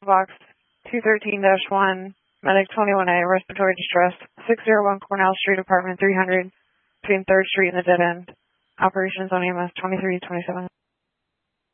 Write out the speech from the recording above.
Box 213-1, Medic 21A, respiratory distress, 601 Cornell Street, apartment 300, between 3rd Street and the dead end. Operations on EMS 2327.